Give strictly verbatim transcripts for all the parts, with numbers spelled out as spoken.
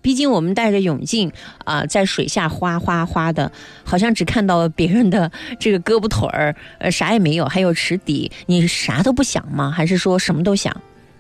毕竟我们戴着泳镜啊、呃，在水下哗哗哗的，好像只看到别人的这个胳膊腿儿，呃，啥也没有，还有池底，你啥都不想吗？还是说什么都想？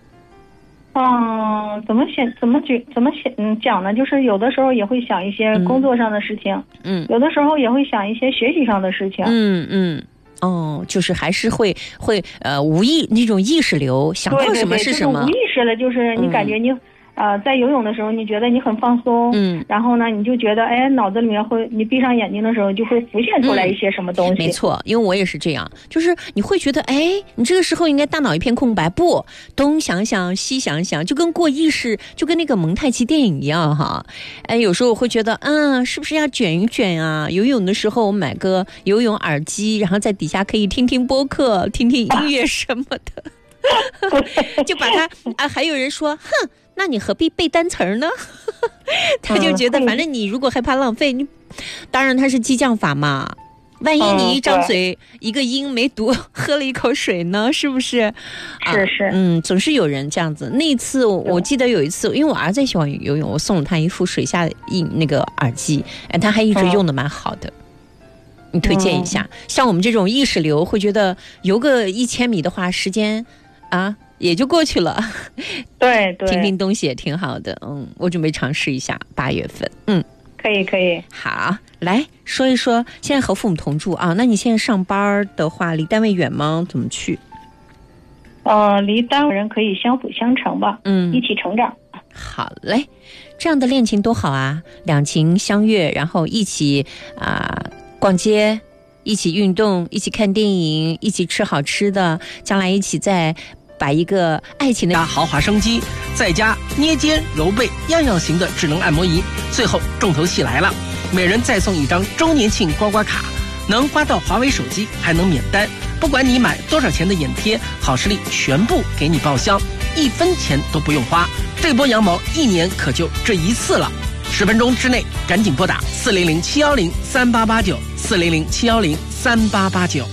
嗯，怎么想怎么觉怎么想嗯讲呢？就是有的时候也会想一些工作上的事情，嗯，有的时候也会想一些学习上的事情， 嗯嗯。哦，就是还是会会呃无意那种意识流，想到什么是什么， 对对对，就是无意识的，就是你感觉你、嗯、呃在游泳的时候，你觉得你很放松，嗯，然后呢，你就觉得哎，脑子里面会，你闭上眼睛的时候就会浮现出来一些什么东西。嗯、 没错，因为我也是这样，就是你会觉得哎，你这个时候应该大脑一片空白，不，东想想西想想，就跟过意识，就跟那个蒙太奇电影一样哈。哎，有时候我会觉得，嗯，是不是要卷一卷啊？游泳的时候买个游泳耳机，然后在底下可以听听播客，听听音乐什么的。就把他啊，还有人说，哼，那你何必背单词呢？他就觉得，反正你如果害怕浪费，你当然他是激将法嘛。万一你一张嘴、嗯、一个音没读，喝了一口水呢，是不是？ 是是、啊， 嗯，总是有人这样子。那一次我我记得有一次，因为我儿子也喜欢游泳，我送了他一副水下音那个耳机，哎，他还一直用的蛮好的。嗯，你推荐一下、嗯、像我们这种意识流会觉得游个一千米的话时间啊也就过去了， 对对， 听听东西也挺好的。嗯，我准备尝试一下八月份。嗯， 可以可以。 好，来说一说现在和父母同住啊，那你现在上班的话离单位远吗？怎么去？ 呃，离单位人可以相辅相成吧，嗯，一起成长。 好嘞，这样的恋情多好啊，两情相悦，然后一起啊、呃、逛街，一起运动，一起看电影，一起吃好吃的，将来一起再把一个爱情的加豪华升级，再加捏肩揉背样样行的智能按摩仪，最后重头戏来了，每人再送一张周年庆刮刮卡，能刮到华为手机，还能免单，不管你买多少钱的眼贴，好视力全部给你报销，一分钱都不用花。这波羊毛一年可就这一次了，十分钟之内赶紧拨打四零零七幺零三八八九四零零七幺零三八八九。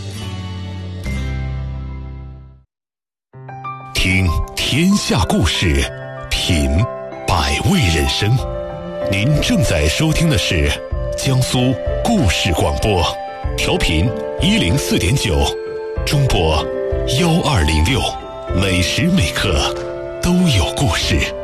听天下故事，品百味人生。您正在收听的是江苏故事广播，调频一零四点九，中波幺二零六，每时每刻都有故事。